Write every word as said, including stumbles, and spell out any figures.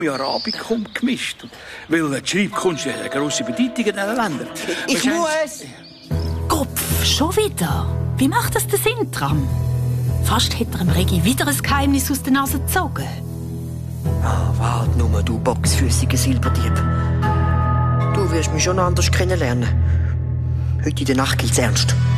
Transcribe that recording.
Arabikum gemischt. Weil die Schreibkunst hat eine grosse Bedeutung in diesen Ländern. Ich muss! Kopf, schon wieder? Wie macht das der Sintram? Fast hätte er dem Regi wieder ein Geheimnis aus der Nase gezogen. Ah, warte nur, du boxfüssiger Silberdieb. Du wirst mich schon anders kennenlernen. Heute in der Nacht gilt's ernst.